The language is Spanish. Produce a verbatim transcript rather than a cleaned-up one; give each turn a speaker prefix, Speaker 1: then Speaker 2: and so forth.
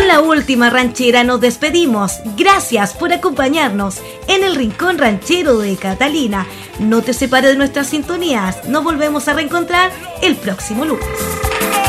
Speaker 1: Con la última ranchera nos despedimos. Gracias por acompañarnos en el Rincón Ranchero de Catalina. No te separes de nuestras sintonías. Nos volvemos a reencontrar el próximo lunes.